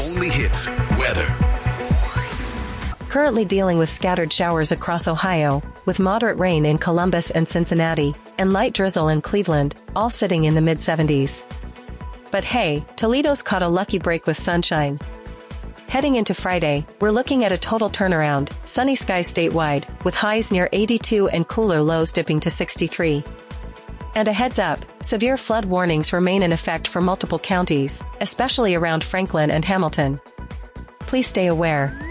only hits weather. Currently dealing with scattered showers across Ohio, with moderate rain in Columbus and Cincinnati, and light drizzle in Cleveland, all sitting in the mid-70s. But hey, Toledo's caught a lucky break with sunshine. Heading into Friday, we're looking at a total turnaround, sunny skies statewide, with highs near 82 and cooler lows dipping to 63. And a heads up, severe flood warnings remain in effect for multiple counties, especially around Franklin and Hamilton. Please stay aware.